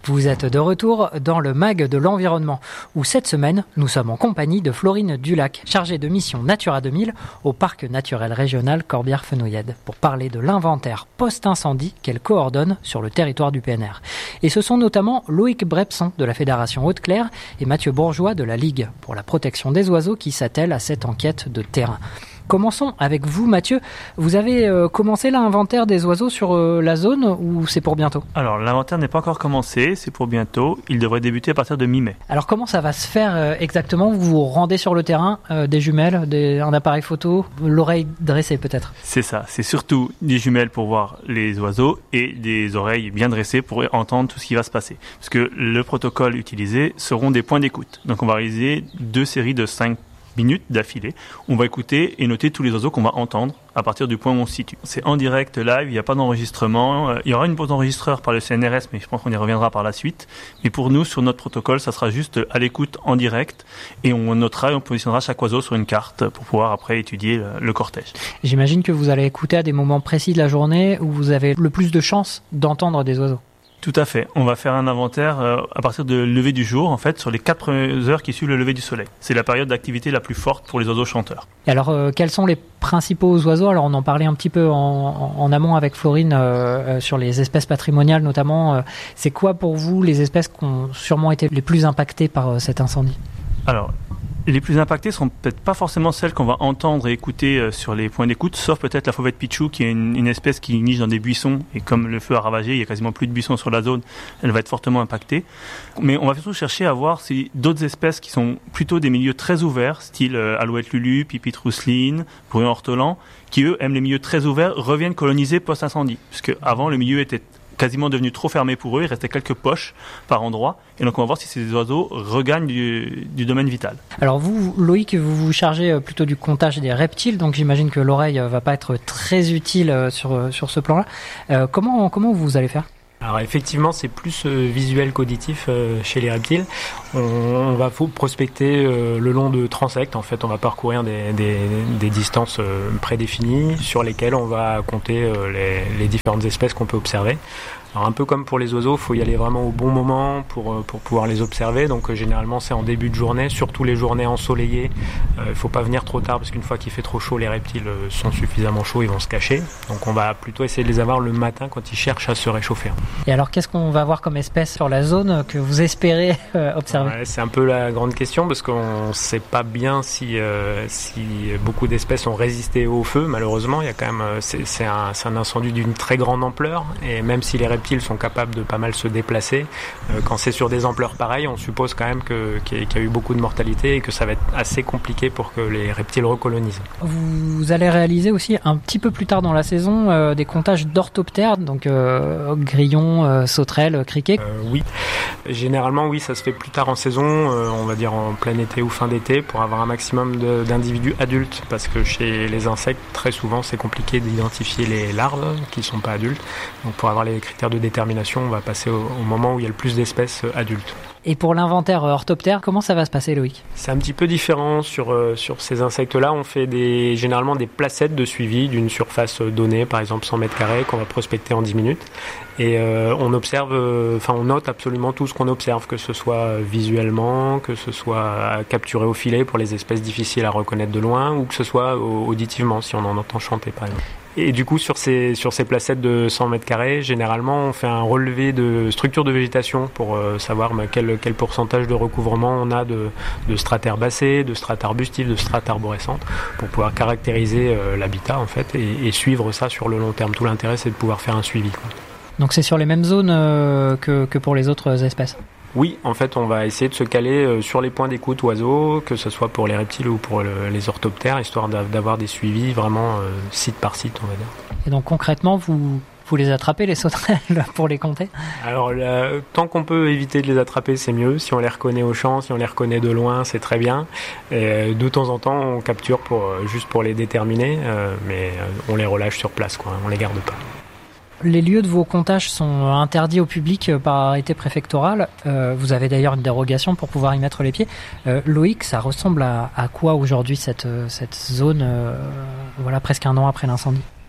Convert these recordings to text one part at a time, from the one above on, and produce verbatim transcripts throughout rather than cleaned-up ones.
Vous êtes de retour dans le Mag de l'Environnement, où cette semaine, nous sommes en compagnie de Florine Dulac, chargée de mission Natura deux mille au Parc naturel régional Corbière-Fenouillèdes, pour parler de l'inventaire post-incendie qu'elle coordonne sur le territoire du P N R. Et ce sont notamment Loïc Brepson de la Fédération Haute-Claire et Mathieu Bourgeois de la Ligue pour la protection des oiseaux qui s'attellent à cette enquête de terrain. Commençons avec vous, Mathieu. Vous avez euh, commencé l'inventaire des oiseaux sur euh, la zone ou c'est pour bientôt ? Alors, l'inventaire n'est pas encore commencé, c'est pour bientôt. Il devrait débuter à partir de mi-mai. Alors, comment ça va se faire euh, exactement ? Vous vous rendez sur le terrain, euh, des jumelles, des, un appareil photo, l'oreille dressée peut-être ? C'est ça, c'est surtout des jumelles pour voir les oiseaux et des oreilles bien dressées pour entendre tout ce qui va se passer. Parce que le protocole utilisé seront des points d'écoute. Donc, on va réaliser deux séries de cinq minutes d'affilée. On va écouter et noter tous les oiseaux qu'on va entendre à partir du point où on se situe. C'est en direct, live, il n'y a pas d'enregistrement. Il y aura une pause d'enregistreur par le C N R S, mais je pense qu'on y reviendra par la suite. Mais pour nous, sur notre protocole, ça sera juste à l'écoute en direct et on notera et on positionnera chaque oiseau sur une carte pour pouvoir après étudier le cortège. J'imagine que vous allez écouter à des moments précis de la journée où vous avez le plus de chances d'entendre des oiseaux. Tout à fait. On va faire un inventaire euh, à partir de lever du jour, en fait, sur les quatre premières heures qui suivent le lever du soleil. C'est la période d'activité la plus forte pour les oiseaux chanteurs. Et alors, euh, quels sont les principaux oiseaux ? Alors, on en parlait un petit peu en, en, en amont avec Florine euh, sur les espèces patrimoniales notamment. Euh, c'est quoi pour vous les espèces qui ont sûrement été les plus impactées par euh, cet incendie ? Alors, les plus impactées sont peut-être pas forcément celles qu'on va entendre et écouter sur les points d'écoute, sauf peut-être la fauvette pitchou, qui est une, une espèce qui niche dans des buissons, et comme le feu a ravagé, il y a quasiment plus de buissons sur la zone, elle va être fortement impactée. Mais on va surtout chercher à voir si d'autres espèces qui sont plutôt des milieux très ouverts, style euh, alouette lulu, pipite rousseline, bruin ortolan, qui eux aiment les milieux très ouverts, reviennent coloniser post-incendie, puisque avant le milieu était quasiment devenu trop fermé pour eux, il restait quelques poches par endroit, et donc on va voir si ces oiseaux regagnent du, du domaine vital. Alors vous, Loïc, vous vous chargez plutôt du comptage des reptiles, donc j'imagine que l'oreille va pas être très utile sur, sur ce plan-là. Euh, comment, comment vous allez faire ? Alors effectivement, c'est plus euh, visuel qu'auditif euh, chez les reptiles. On, on va prospecter euh, le long de transects. En fait, on va parcourir des, des, des distances euh, prédéfinies sur lesquelles on va compter euh, les, les différentes espèces qu'on peut observer. Alors un peu comme pour les oiseaux, il faut y aller vraiment au bon moment pour, pour pouvoir les observer. Donc euh, généralement c'est en début de journée, surtout les journées ensoleillées. Il euh, ne faut pas venir trop tard parce qu'une fois qu'il fait trop chaud, les reptiles euh, sont suffisamment chauds, ils vont se cacher. Donc on va plutôt essayer de les avoir le matin quand ils cherchent à se réchauffer. Et alors qu'est-ce qu'on va voir comme espèce sur la zone que vous espérez euh, observer ? Ouais, c'est un peu la grande question parce qu'on ne sait pas bien si, euh, si beaucoup d'espèces ont résisté au feu. Malheureusement, il y a quand même, c'est, c'est, un, c'est un incendie d'une très grande ampleur et même si les reptiles sont capables de pas mal se déplacer. Euh, quand c'est sur des ampleurs pareilles, on suppose quand même que, qu'il y a eu beaucoup de mortalité et que ça va être assez compliqué pour que les reptiles recolonisent. Vous allez réaliser aussi un petit peu plus tard dans la saison euh, des comptages d'orthoptères, donc euh, grillons, euh, sauterelles, criquets. Euh, oui, généralement oui, ça se fait plus tard en saison, euh, on va dire en plein été ou fin d'été, pour avoir un maximum de, d'individus adultes, parce que chez les insectes, très souvent, c'est compliqué d'identifier les larves qui ne sont pas adultes. Donc pour avoir les critères de détermination, on va passer au, au moment où il y a le plus d'espèces adultes. Et pour l'inventaire orthoptère, comment ça va se passer, Loïc ? C'est un petit peu différent sur, euh, sur ces insectes-là. On fait des, généralement des placettes de suivi d'une surface donnée, par exemple cent mètres carrés, qu'on va prospecter en dix minutes. Et euh, on observe, enfin euh, on note absolument tout ce qu'on observe, que ce soit visuellement, que ce soit capturé au filet pour les espèces difficiles à reconnaître de loin, ou que ce soit auditivement, si on en entend chanter, par exemple. Et du coup, sur ces, sur ces placettes de cent mètres carrés, généralement, on fait un relevé de structure de végétation pour euh, savoir bah, quel, quel pourcentage de recouvrement on a de, de strates herbacées, de strates arbustives, de strates arborescentes, pour pouvoir caractériser euh, l'habitat, en fait, et, et suivre ça sur le long terme. Tout l'intérêt, c'est de pouvoir faire un suivi, quoi. Donc c'est sur les mêmes zones euh, que, que pour les autres espèces ? Oui, en fait, on va essayer de se caler sur les points d'écoute oiseaux, que ce soit pour les reptiles ou pour le, les orthoptères, histoire d'avoir des suivis vraiment euh, site par site, on va dire. Et donc concrètement, vous, vous les attrapez, les sauterelles, pour les compter ? Alors, là, tant qu'on peut éviter de les attraper, c'est mieux. Si on les reconnaît au champ, si on les reconnaît de loin, c'est très bien. Et de temps en temps, on capture pour, juste pour les déterminer, euh, mais on les relâche sur place, quoi. On les garde pas. Les lieux de vos comptages sont interdits au public par arrêté préfectoral. Euh, vous avez d'ailleurs une dérogation pour pouvoir y mettre les pieds. Euh, Loïc, ça ressemble à, à quoi aujourd'hui cette, cette zone, euh, voilà, presque un an après l'incendie ?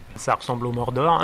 Ça ressemble au Mordor.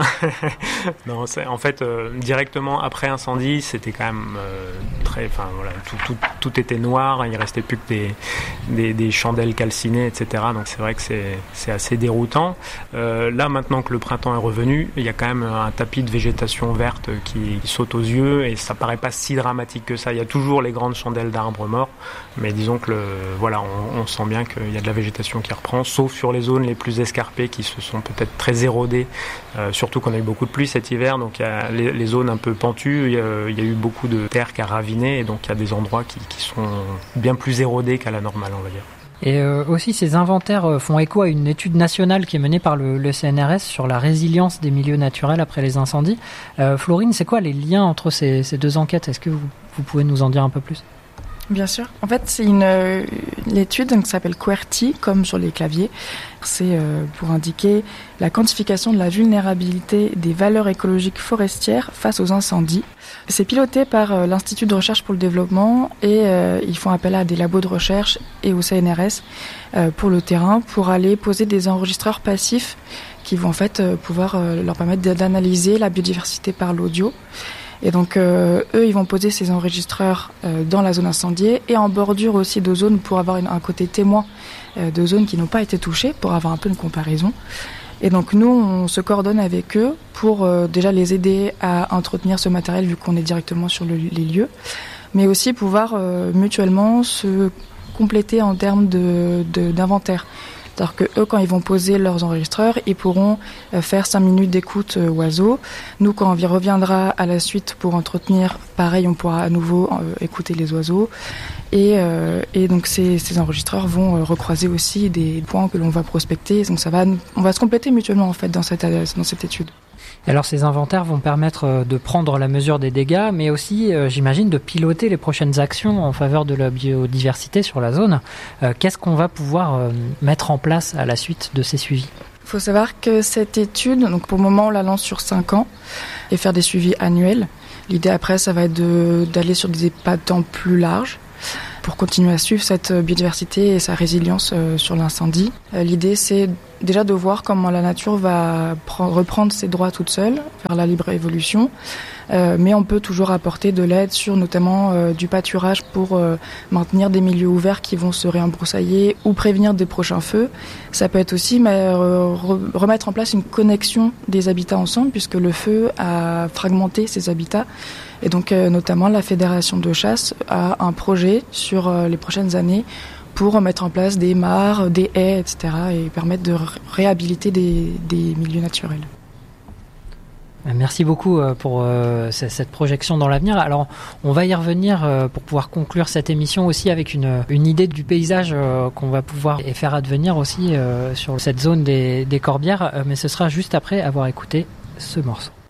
Non, c'est, en fait, euh, directement après incendie, c'était quand même euh, très, enfin voilà, tout, tout, tout était noir. Il restait plus que des, des, des chandelles calcinées, et cetera. Donc c'est vrai que c'est, c'est assez déroutant. Euh, là, maintenant que le printemps est revenu, il y a quand même un tapis de végétation verte qui, qui saute aux yeux et ça paraît pas si dramatique que ça. Il y a toujours les grandes chandelles d'arbres morts, mais disons que le, voilà, on, on sent bien qu'il y a de la végétation qui reprend, sauf sur les zones les plus escarpées qui se sont peut-être très érodées. Euh, surtout qu'on a eu beaucoup de pluie cet hiver, donc il y a les, les zones un peu pentues, il y, a, il y a eu beaucoup de terre qui a raviné, et donc il y a des endroits qui, qui sont bien plus érodés qu'à la normale, on va dire. Et euh, aussi, ces inventaires font écho à une étude nationale qui est menée par le, le C N R S sur la résilience des milieux naturels après les incendies. Euh, Florine, c'est quoi les liens entre ces, ces deux enquêtes ? Est-ce que vous, vous pouvez nous en dire un peu plus ? Bien sûr. En fait, c'est une, une étude qui s'appelle QWERTY, comme sur les claviers. C'est euh, pour indiquer la quantification de la vulnérabilité des valeurs écologiques forestières face aux incendies. C'est piloté par euh, l'Institut de recherche pour le développement et euh, ils font appel à des labos de recherche et au C N R S euh, pour le terrain, pour aller poser des enregistreurs passifs qui vont en fait euh, pouvoir euh, leur permettre d'analyser la biodiversité par l'audio. Et donc, euh, eux, ils vont poser ces enregistreurs euh, dans la zone incendiée et en bordure aussi de zones pour avoir une, un côté témoin euh, de zones qui n'ont pas été touchées, pour avoir un peu une comparaison. Et donc, nous, on se coordonne avec eux pour euh, déjà les aider à entretenir ce matériel vu qu'on est directement sur le, les lieux, mais aussi pouvoir euh, mutuellement se compléter en termes de, de, d'inventaire. C'est-à-dire que eux, quand ils vont poser leurs enregistreurs, ils pourront faire cinq minutes d'écoute euh, oiseaux. Nous, quand on y reviendra à la suite pour entretenir, pareil, on pourra à nouveau euh, écouter les oiseaux. Et, euh, et donc ces, ces enregistreurs vont euh, recroiser aussi des points que l'on va prospecter. Donc ça va, on va se compléter mutuellement en fait dans cette dans cette étude. Alors ces inventaires vont permettre de prendre la mesure des dégâts, mais aussi, euh, j'imagine, de piloter les prochaines actions en faveur de la biodiversité sur la zone. Euh, qu'est-ce qu'on va pouvoir euh, mettre en place à la suite de ces suivis ? Il faut savoir que cette étude, donc pour le moment, on la lance sur cinq ans et faire des suivis annuels. L'idée après, ça va être de, d'aller sur des épas de temps plus larges pour continuer à suivre cette biodiversité et sa résilience euh, sur l'incendie. Euh, l'idée, c'est déjà de voir comment la nature va pre- reprendre ses droits toute seule, faire la libre évolution, euh, mais on peut toujours apporter de l'aide sur notamment euh, du pâturage pour euh, maintenir des milieux ouverts qui vont se réembroussailler ou prévenir des prochains feux. Ça peut être aussi mais, euh, re- remettre en place une connexion des habitats ensemble, puisque le feu a fragmenté ces habitats. Et donc, euh, notamment, la Fédération de chasse a un projet sur euh, les prochaines années pour mettre en place des mares, des haies, et cetera et permettre de ré- réhabiliter des, des milieux naturels. Merci beaucoup pour cette projection dans l'avenir. Alors, on va y revenir pour pouvoir conclure cette émission aussi avec une, une idée du paysage qu'on va pouvoir faire advenir aussi sur cette zone des, des Corbières, mais ce sera juste après avoir écouté ce morceau.